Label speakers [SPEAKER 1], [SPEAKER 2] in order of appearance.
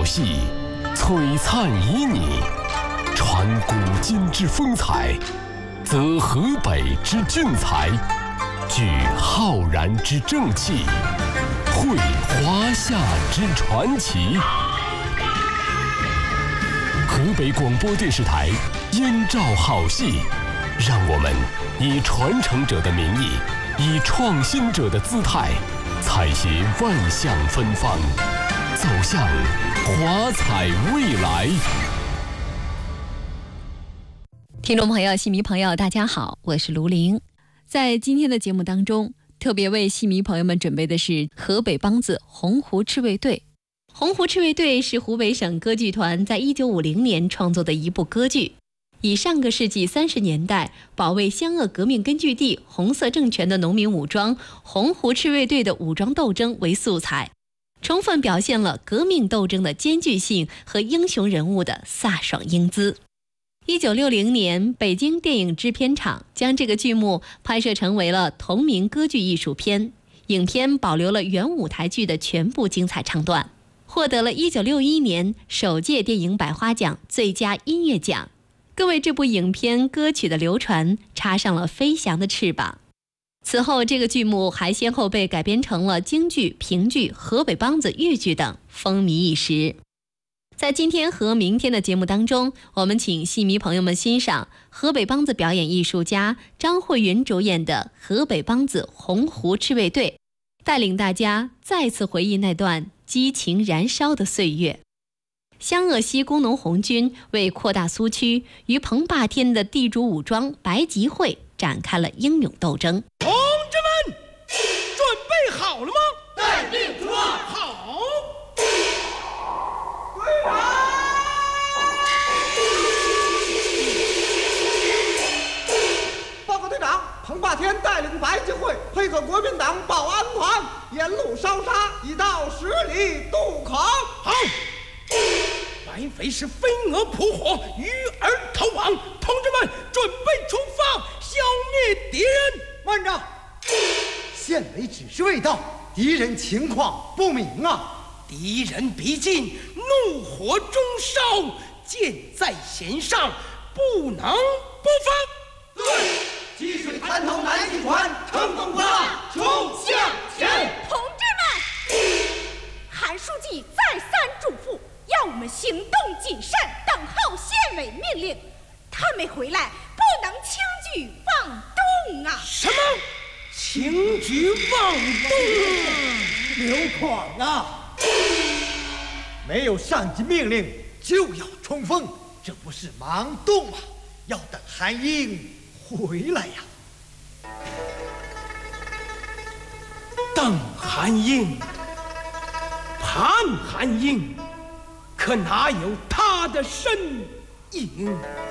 [SPEAKER 1] 戏，璀璨旖旎，传古今之风采，则河北之俊才，聚浩然之正气，绘华夏之传奇。河北广播电视台燕赵好戏，让我们以传承者的名义，以创新者的姿态，采撷万象芬芳，走向华彩未来。
[SPEAKER 2] 听众朋友、戏迷朋友，大家好，我是卢玲。在今天的节目当中，特别为戏迷朋友们准备的是河北梆子洪湖赤卫队。洪湖赤卫队是湖北省歌剧团在1950年创作的一部歌剧，以上个世纪30年代保卫湘鄂革命根据地红色政权的农民武装洪湖赤卫队的武装斗争为素材，充分表现了革命斗争的艰巨性和英雄人物的飒爽英姿。1960年，北京电影制片厂将这个剧目拍摄成为了同名歌剧艺术片，影片保留了原舞台剧的全部精彩唱段，获得了1961年首届电影百花奖最佳音乐奖，更为这部影片歌曲的流传插上了飞翔的翅膀。此后，这个剧目还先后被改编成了京剧、评剧、河北梆子、豫剧等，风靡一时。在今天和明天的节目当中，我们请戏迷朋友们欣赏河北梆子表演艺术家张慧云主演的河北梆子洪湖赤卫队，带领大家再次回忆那段激情燃烧的岁月。湘鄂西工农红军为扩大苏区，与彭霸天的地主武装白集会展开了英勇斗争。
[SPEAKER 3] 同志们，准备好了吗？
[SPEAKER 4] 待定出发。
[SPEAKER 3] 好。
[SPEAKER 4] 报告队长，彭霸天带领白集会配合国民党保安团，沿路烧杀，已到10里渡口。
[SPEAKER 3] 好，白匪是飞蛾扑火，鱼儿投网。同志们，准备出发，消灭敌人。
[SPEAKER 4] 慢着，县委指示未到，敌人情况不明啊！
[SPEAKER 3] 敌人逼近，怒火中烧，箭在弦上，不能不发。
[SPEAKER 4] 对，积水潭头难进船，乘风破浪冲向前。
[SPEAKER 5] 同志们，韩书记再三嘱咐，要我们行动谨慎，等候县委命令。他没回来，不能轻举妄动啊！
[SPEAKER 3] 什么？轻举妄动？
[SPEAKER 4] 刘狂啊！没有上级命令就要冲锋，这不是盲动吗？要等韩英回来呀！
[SPEAKER 3] 等韩英，盼韩英，可哪有他的身影？